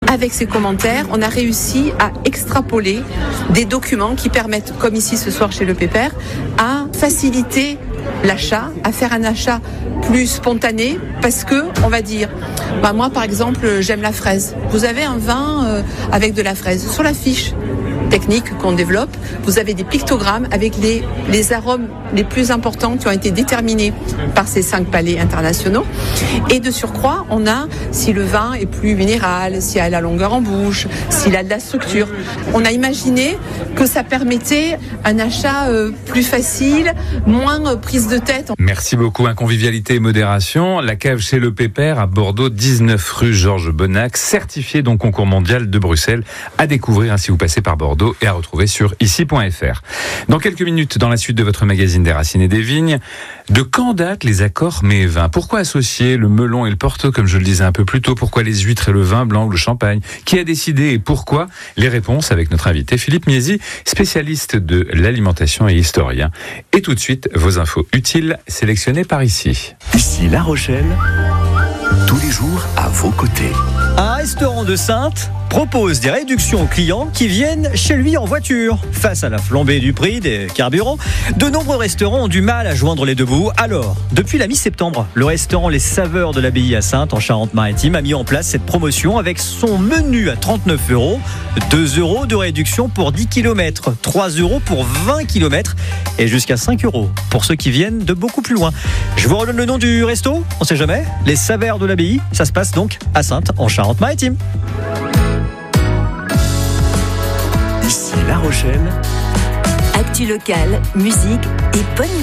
avec ces commentaires, on a réussi à extrapoler des documents qui permettent, comme ici ce soir chez Le Pépère, à faciliter l'achat, à faire un achat plus spontané, parce que, on va dire, moi par exemple, j'aime la fraise. Vous avez un vin avec de la fraise. Sur la fiche technique qu'on développe, vous avez des pictogrammes avec les arômes les plus importants qui ont été déterminés par ces 5 palais internationaux. Et de surcroît, on a si le vin est plus minéral, s'il a la longueur en bouche, s'il a de la structure. On a imaginé que ça permettait un achat plus facile, moins prise de tête. Merci beaucoup. Convivialité et modération. La cave chez Le Pépère à Bordeaux, 19 rue Georges Bonnac, certifié donc concours mondial de Bruxelles, à découvrir si vous passez par Bordeaux et à retrouver sur ici.fr. Dans quelques minutes, dans la suite de votre magazine des Racines et des Vignes, de quand datent les accords mets et vins ? Pourquoi associer le melon et le porto, comme je le disais un peu plus tôt ? Pourquoi les huîtres et le vin blanc ou le champagne ? Qui a décidé et pourquoi ? Les réponses avec notre invité Philippe Miesi, spécialiste de l'alimentation et historien. Et tout de suite, vos infos utiles sélectionnées par ici. Ici La Rochelle, tous les jours à vos côtés. Un restaurant de Saintes propose des réductions aux clients qui viennent chez lui en voiture. Face à la flambée du prix des carburants, de nombreux restaurants ont du mal à joindre les deux bouts. Alors, depuis la mi-septembre, le restaurant Les Saveurs de l'Abbaye à Saintes, en Charente-Maritime, a mis en place cette promotion avec son menu à 39 €, 2 € de réduction pour 10 km, 3 € pour 20 km et jusqu'à 5 € pour ceux qui viennent de beaucoup plus loin. Je vous redonne le nom du resto, on sait jamais. Les Saveurs de l'Abbaye, ça se passe donc à Saintes, en Charente-Maritime. Ici La Rochelle. Actu locale, musique et bonne